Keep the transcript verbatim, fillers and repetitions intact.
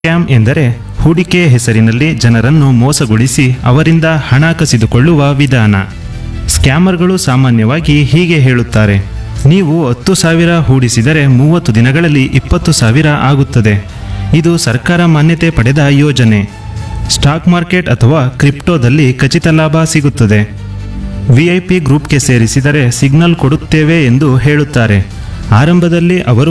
Scam ಎಂದರೆ ಹೂಡಿಕೆ ಹೆಸರಿನಲ್ಲಿ ಜನರನ್ನು ಮೋಸಗೊಳಿಸಿ ಅವರಿಂದ ಹಣ ಕಸಿದುಕೊಳ್ಳುವ ವಿಧಾನ. ಸ್ಕ್ಯಾಮರ್ಗಳು ಸಾಮಾನ್ಯವಾಗಿ ಹೀಗೆ ಹೇಳುತ್ತಾರೆ: ನೀವು ಹತ್ತು ಸಾವಿರ ಹೂಡಿಸಿದರೆ ಮೂವತ್ತು ದಿನಗಳಲ್ಲಿ ಇಪ್ಪತ್ತು ಸಾವಿರ ಆಗುತ್ತದೆ. ಇದು ಸರ್ಕಾರ ಮಾನ್ಯತೆ ಪಡೆದ ಯೋಜನೆ. ಸ್ಟಾಕ್ ಮಾರ್ಕೆಟ್ ಅಥವಾ ಕ್ರಿಪ್ಟೋದಲ್ಲಿ ಖಚಿತ ಲಾಭ ಸಿಗುತ್ತದೆ. ವಿ ಐ ಪಿ ಗ್ರೂಪ್ಗೆ ಸೇರಿಸಿದರೆ ಸಿಗ್ನಲ್ ಕೊಡುತ್ತೇವೆ ಎಂದು ಹೇಳುತ್ತಾರೆ. ಆರಂಭದಲ್ಲಿ ಅವರು